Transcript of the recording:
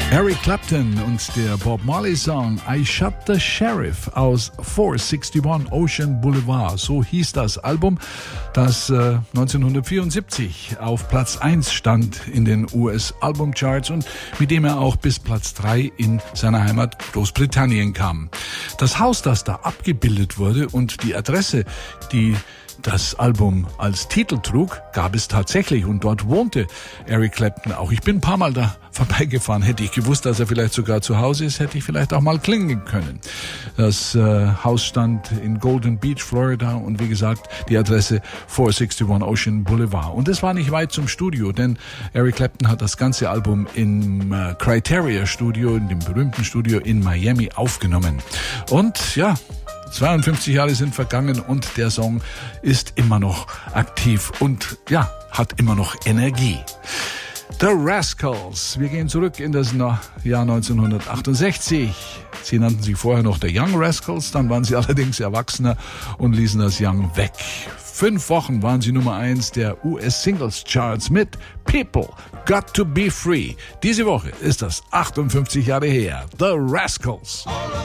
Eric Clapton und der Bob Marley Song I Shot the Sheriff aus 461 Ocean Boulevard. So hieß das Album, das 1974 auf Platz 1 stand in den US-Albumcharts und mit dem er auch bis Platz 3 in seiner Heimat Großbritannien kam. Das Haus, das da abgebildet wurde und die Adresse, die das Album als Titel trug, gab es tatsächlich und dort wohnte Eric Clapton auch. Ich bin ein paar Mal da vorbeigefahren. Hätte ich gewusst, dass er vielleicht sogar zu Hause ist, hätte ich vielleicht auch mal klingeln können. Das Haus stand in Golden Beach, Florida und wie gesagt, die Adresse 461 Ocean Boulevard. Und es war nicht weit zum Studio, denn Eric Clapton hat das ganze Album im Criteria Studio, in dem berühmten Studio in Miami aufgenommen. Und ja, 52 Jahre sind vergangen und der Song ist immer noch aktiv und ja, hat immer noch Energie. The Rascals. Wir gehen zurück in das Jahr 1968. Sie nannten sich vorher noch The Young Rascals, dann waren sie allerdings Erwachsener und ließen das Young weg. 5 Wochen waren sie Nummer 1 der US-Singles Charts mit People Got to Be Free. Diese Woche ist das 58 Jahre her. The Rascals.